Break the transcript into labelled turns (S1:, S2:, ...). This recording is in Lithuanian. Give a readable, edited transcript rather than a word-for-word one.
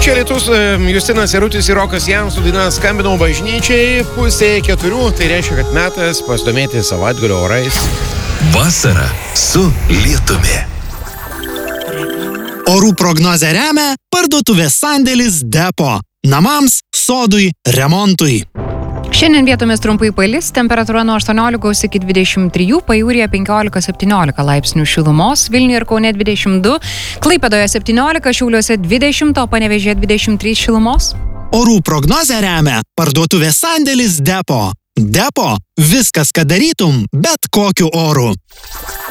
S1: Čia Lietus, Justinas Jarutis ir Rokas Jans su daina Skambinau bažnyčiai 3:30, tai reiškia, kad metas pasidomėti savaitgalio orais.
S2: Vasara su lietumi.
S3: Orų prognozę remia parduotuvės sandėlis Depo. Namams, sodui, remontui.
S4: Šiandien vietomis trumpai palis, temperatūra nuo 18 iki 23, Pajūryje 15-17 laipsnių šilumos, Vilniuje ir Kaune 22, Klaipėdoje 17, Šiauliuose 20, Panevėžyje 23 šilumos.
S3: Orų prognozę remia parduotuvės sandėlis Depo. Depo – viskas, ką darytum, bet kokiu oru.